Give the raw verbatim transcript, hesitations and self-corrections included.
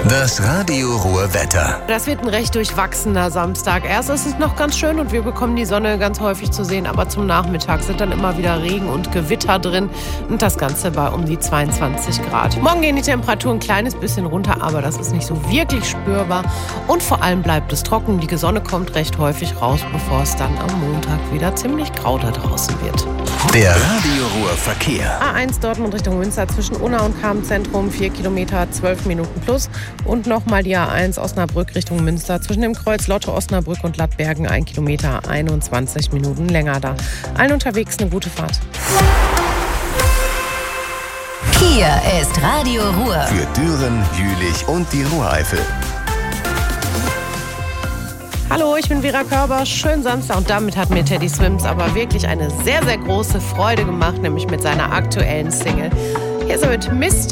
Das Radio Ruhr Wetter. Das wird ein recht durchwachsener Samstag. Erst ist es noch ganz schön und wir bekommen die Sonne ganz häufig zu sehen, aber zum Nachmittag sind dann immer wieder Regen und Gewitter drin und das Ganze bei um die zweiundzwanzig Grad. Morgen gehen die Temperaturen ein kleines bisschen runter, aber das ist nicht so wirklich spürbar und vor allem bleibt es trocken. Die Sonne kommt recht häufig raus, bevor es dann am Montag wieder ziemlich grau da draußen wird. Der Radio Ruhr Verkehr. A eins Dortmund Richtung Münster zwischen Unna und Cham-Zentrum, vier Kilometer, zwölf Minuten plus. Und nochmal die A eins Osnabrück Richtung Münster zwischen dem Kreuz Lotte, Osnabrück und Lattbergen, ein Kilometer, einundzwanzig Minuten länger da. Allen unterwegs eine gute Fahrt. Hier ist Radio Ruhr. Für Düren, Jülich und die Ruhreifel. Hallo, ich bin Vera Körber. Schönen Samstag und damit hat mir Teddy Swims aber wirklich eine sehr, sehr große Freude gemacht, nämlich mit seiner aktuellen Single. Hier ist er mit Mister